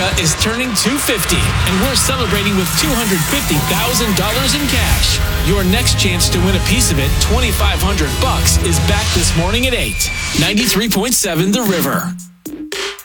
America is turning 250, and we're celebrating with $250,000 in cash. Your next chance to win a piece of it, $2,500, is back this morning at 8. 93.7 The River.